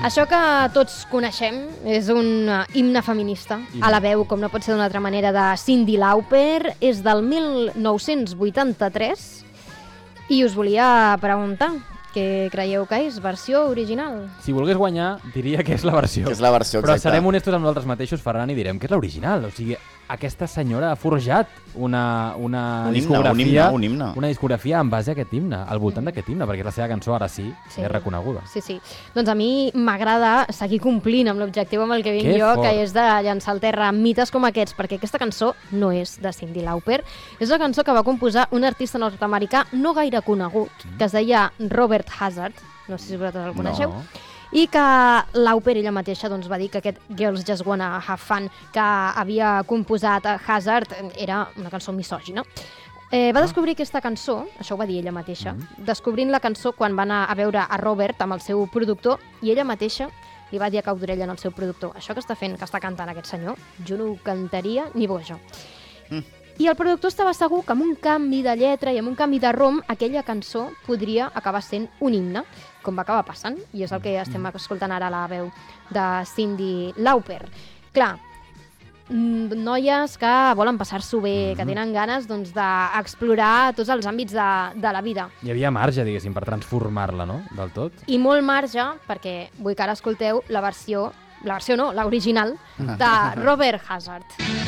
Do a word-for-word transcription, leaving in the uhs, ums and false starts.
Això que tots coneixem és un himne feminista, a la veu, com no pot ser d'una altra manera, de Cyndi Lauper, és del mil nou-cents vuitanta-tres, i us volia preguntar, què creieu que és? Versió original? Si volgués guanyar, diria que és la versió. Que és la versió, exacte. Però serem honestos amb nosaltres mateixos, Ferran, i direm que és l'original. O sigui, aquesta senyora ha forjat una, una un discografia himne, un himne, un himne. una discografia en base a aquest himne, al voltant d'aquest himne, perquè és la seva cançó, ara sí, Sí. és reconeguda. Sí, sí. Doncs a mi m'agrada seguir complint amb l'objectiu amb el que vinc Que jo, fort. que és de llançar al terra mites com aquests, perquè aquesta cançó no és de Cyndi Lauper, és una cançó que va composar un artista nord-americà no gaire conegut, que es deia Robert Hazard, no sé si vosaltres el coneixeu, No. i que l'Auper ella mateixa doncs, va dir que aquest Girls Just Wanna Have Fun que havia composat Hazard era una cançó misògina. Eh, va descobrir aquesta cançó, això ho va dir ella mateixa, mm. descobrint la cançó quan va anar a veure a Robert amb el seu productor, i ella mateixa li va dir a cau d'orella al seu productor: això que està fent, que està cantant aquest senyor, jo no ho cantaria ni boja. Mm. I el productor estava segur que amb un canvi de lletra i amb un canvi de rom aquella cançó podria acabar sent un himne, com va acabar passant, i és el que estem escoltant ara a la veu de Cyndi Lauper. Clar, noies que volen passar-s'ho bé, que tenen ganes doncs, d'explorar tots els àmbits de, de la vida. Hi havia marge, diguéssim, per transformar-la, no?, del tot. I molt marge, perquè vull que ara escolteu la versió, la versió no, l'original, de Robert Hazard.